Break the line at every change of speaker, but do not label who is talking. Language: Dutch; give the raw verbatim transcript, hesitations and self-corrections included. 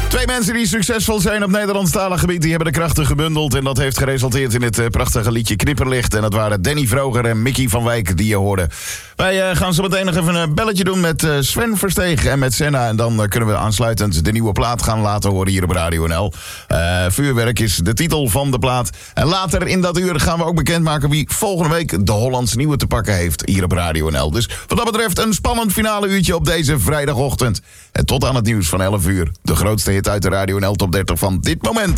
Twee mensen die succesvol zijn op Nederlandstalig gebied, die hebben de krachten gebundeld. En dat heeft geresulteerd in het uh, prachtige liedje Knipperlicht. En dat waren Danny Vroger en Mickey van Wijk die je hoorde. Wij uh, gaan zo meteen nog even een belletje doen met uh, Sven Versteeg en met Senna. En dan uh, kunnen we aansluitend de nieuwe plaat gaan laten horen hier op Radio N L. Uh, Vuurwerk is de titel van de plaat. En later in dat uur gaan we ook bekendmaken wie volgende week de Hollands Nieuwe te pakken heeft hier op Radio N L. Dus wat dat betreft een spannend finale uurtje op deze vrijdagochtend. En tot aan het nieuws van elf uur. De grootste hit uit de Radio N L Top dertig van dit moment.